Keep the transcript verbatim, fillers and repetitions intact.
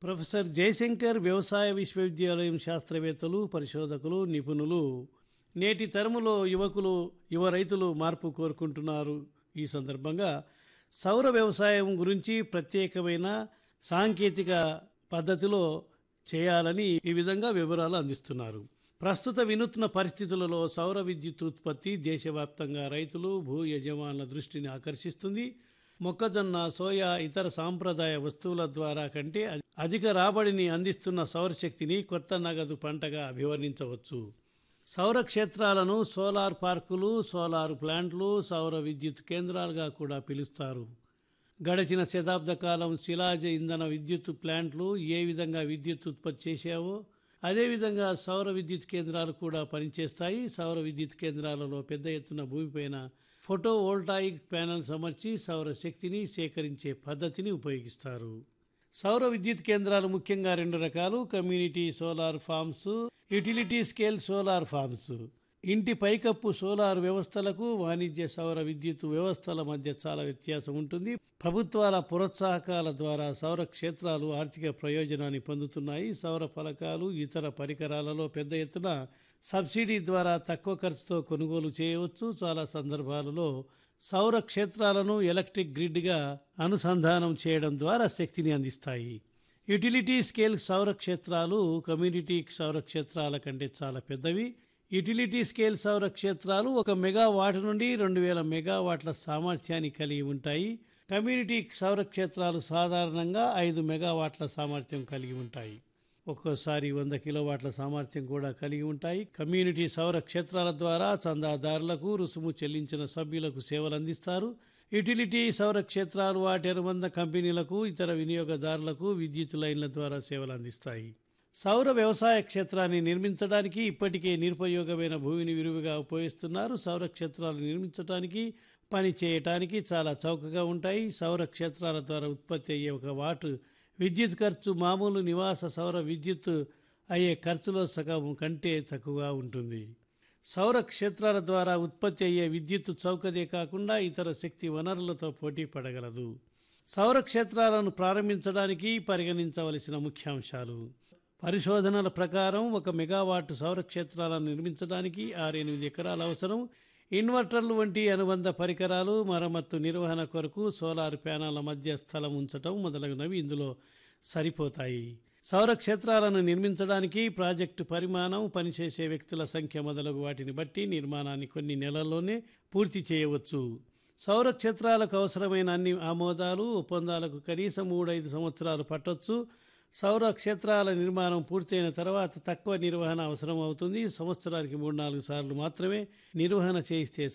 Professor Jayashankar వ్యవసాయ విశ్వవిద్యాలయం శాస్త్రవేత్తలు, పరిశోధకులు, నిపుణులు నేటి తరములో యువకులు, యువ రైతులు మార్పు కోరుకుంటున్నారు. ఈ సందర్భంగా సౌర వ్యవసాయం గురించి ప్రత్యేకమైన సాంకేతిక పద్ధతిలో చేయాలని ఈ విధంగా వివరాలు అందిస్తున్నారు. ప్రస్తుత వినూత్న పరిస్థితులలో సౌర విద్యుత్ ఉత్పత్తి దేశవ్యాప్తంగా రైతులు, భూ యజమానుల దృష్టిని ఆకర్షిస్తుంది. మొక్కజొన్న, సోయా, ఇతర సాంప్రదాయ వస్తువుల ద్వారా కంటే అధిక రాబడిని అందిస్తున్న సౌరశక్తిని కొత్త నగదు పంటగా అభివర్ణించవచ్చు. సౌర క్షేత్రాలను సోలార్ పార్కులు, సోలార్ ప్లాంట్లు, సౌర విద్యుత్ కేంద్రాలుగా కూడా పిలుస్తారు. గడిచిన శతాబ్ద కాలం శిలాజ ఇంధన విద్యుత్ ప్లాంట్లు ఏ విధంగా విద్యుత్ ఉత్పత్తి చేశావో అదేవిధంగా సౌర విద్యుత్ కేంద్రాలు కూడా పనిచేస్తాయి. సౌర విద్యుత్ కేంద్రాలలో పెద్ద ఎత్తున భూమిపైన ఫోటో వోల్టాయిక్ ప్యానెల్స్ అమర్చి సౌర శక్తిని సేకరించే పద్ధతిని ఉపయోగిస్తారు. సౌర విద్యుత్ కేంద్రాలు ముఖ్యంగా రెండు రకాలు: community solar forms, utility scale solar forms. ఇంటి పైకప్పు సోలార్ వ్యవస్థలకు వాణిజ్య సౌర విద్యుత్ వ్యవస్థల మధ్య చాలా వ్యత్యాసం ఉంటుంది. ప్రభుత్వాల ప్రోత్సాహకాల ద్వారా సౌర క్షేత్రాలు ఆర్థిక ప్రయోజనాన్ని పొందుతున్నాయి. సౌర ఫలకాలు, ఇతర పరికరాలలో పెద్ద ఎత్తున సబ్సిడీ ద్వారా తక్కువ ఖర్చుతో కొనుగోలు చేయవచ్చు. చాలా సందర్భాలలో సౌర క్షేత్రాలను ఎలక్ట్రిక్ గ్రిడ్గా అనుసంధానం చేయడం ద్వారా శక్తిని అందిస్తాయి. యుటిలిటీ స్కేల్ సౌర క్షేత్రాలు కమ్యూనిటీ సౌర క్షేత్రాల కంటే చాలా పెద్దవి. యుటిలిటీ స్కేల్ సౌర క్షేత్రాలు ఒక మెగావాట్ నుండి రెండు వేల మెగావాట్ల సామర్థ్యాన్ని కలిగి ఉంటాయి. కమ్యూనిటీ సౌర క్షేత్రాలు సాధారణంగా ఐదు మెగావాట్ల సామర్థ్యం కలిగి ఉంటాయి. ఒక్కోసారి వంద కిలోవాట్ల సామర్థ్యం కూడా కలిగి ఉంటాయి. కమ్యూనిటీ సౌర క్షేత్రాల ద్వారా చందాదారులకు, రుసుము చెల్లించిన సభ్యులకు సేవలు అందిస్తారు. యుటిలిటీ సౌర క్షేత్రాలు వాటి అనుబంధ కంపెనీలకు, ఇతర వినియోగదారులకు విద్యుత్ లైన్ల ద్వారా సేవలు అందిస్తాయి. సౌర వ్యవసాయ క్షేత్రాన్ని నిర్మించడానికి ఇప్పటికే నిరుపయోగమైన భూమిని విరివిగా ఉపయోగిస్తున్నారు. సౌర క్షేత్రాలు నిర్మించడానికి, పని చేయటానికి చాలా చౌకగా ఉంటాయి. సౌర క్షేత్రాల ద్వారా ఉత్పత్తి అయ్యే ఒక వాటు విద్యుత్ ఖర్చు మామూలు నివాస సౌర విద్యుత్ అయ్యే ఖర్చులో సగం కంటే తక్కువగా ఉంటుంది. సౌర క్షేత్రాల ద్వారా ఉత్పత్తి అయ్యే విద్యుత్ చౌకదే కాకుండా ఇతర శక్తి వనరులతో పోటీ పడగలదు. సౌర క్షేత్రాలను ప్రారంభించడానికి పరిగణించవలసిన ముఖ్యాంశాలు: పరిశోధనల ప్రకారం ఒక మెగావాట్ సౌర క్షేత్రాలను నిర్మించడానికి ఆరు ఎనిమిది ఎకరాలు అవసరం. ఇన్వర్టర్లు వంటి అనుబంధ పరికరాలు, మరమ్మత్తు, నిర్వహణ కొరకు సోలార్ ప్యానెళ్ల మధ్య స్థలం ఉంచటం మొదలగునవి ఇందులో సరిపోతాయి. సౌర క్షేత్రాలను నిర్మించడానికి ప్రాజెక్టు పరిమాణం, పనిచేసే వ్యక్తుల సంఖ్య మొదలగు వాటిని బట్టి నిర్మాణాన్ని కొన్ని నెలల్లోనే పూర్తి చేయవచ్చు. సౌర క్షేత్రాలకు అవసరమైన అన్ని ఆమోదాలు, ఒప్పందాలకు కనీసం మూడైదు సంవత్సరాలు పట్టొచ్చు. సౌర క్షేత్రాల నిర్మాణం పూర్తయిన తర్వాత తక్కువ నిర్వహణ అవసరం అవుతుంది. సంవత్సరానికి మూడు నాలుగు సార్లు మాత్రమే నిర్వహణ చేయిస్తే